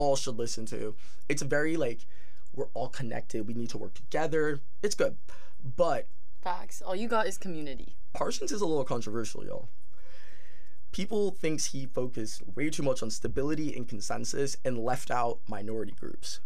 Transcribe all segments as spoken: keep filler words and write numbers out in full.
all should listen to. It's very like, we're all connected. We need to work together. It's good. But facts. All you got is community. Parsons is a little controversial, y'all. People thinks he focused way too much on stability and consensus and left out minority groups.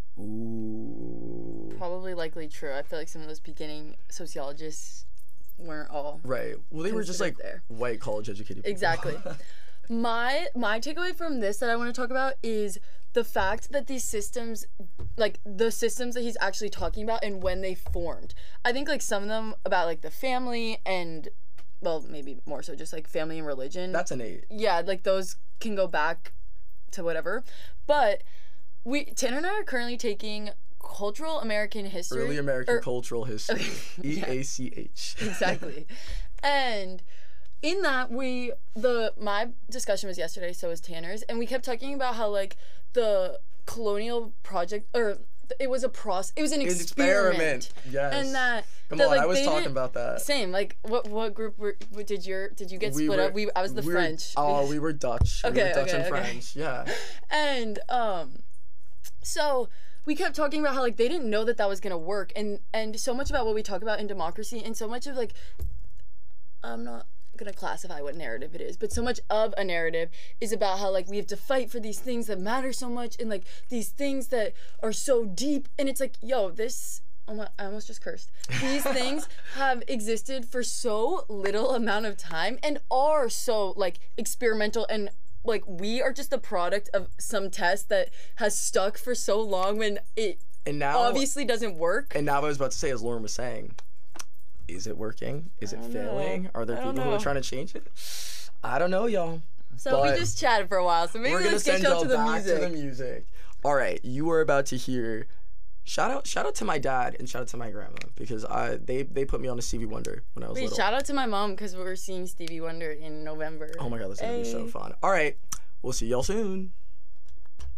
Ooh. Probably likely true. I feel like some of those beginning sociologists weren't all right. Well, they were just like there. White college educated people. Exactly. my my takeaway from this that I want to talk about is the fact that these systems, like the systems that he's actually talking about and when they formed. I think like some of them about like the family and, well, maybe more so just like family and religion. That's an eight. Yeah, like those can go back to whatever. But we, Tanner and I are currently taking Cultural American History. Early American or, Cultural History. E A C H. Exactly. And in that, we, the, my discussion was yesterday, so was Tanner's, and we kept talking about how like the colonial project, or it was a process, it was an experiment. experiment. Yes. And that, Come that, on, like, I was they talking didn't- about that. Same, like, what what group were, what did your, did you get We split were- up? We, I was the we were- French. Oh, we were Dutch. We Okay, were Dutch okay, and okay. French. Yeah. And um, so we kept talking about how like they didn't know that that was gonna work, and and so much about what we talk about in democracy, and so much of like, I'm not gonna classify what narrative it is, but so much of a narrative is about how like we have to fight for these things that matter so much, and like these things that are so deep, and it's like, yo, this. Oh my, I almost just cursed. These things have existed for so little amount of time and are so like experimental, and like we are just the product of some test that has stuck for so long when it And now, obviously doesn't work. And now I was about to say, as Lauren was saying, is it working? Is it I don't failing? know. Are there I people don't who are know. trying to change it? I don't know, y'all. So but we just chatted for a while, so maybe we're gonna let's get send y'all y'all to the back music. to the music. All right, you are about to hear. Shout out, shout out to my dad and shout out to my grandma because I they they put me on a Stevie Wonder when I was Wait, little. shout out to my mom because we're seeing Stevie Wonder in November. Oh my god, that's gonna be so Hey. fun. All right, we'll see y'all soon.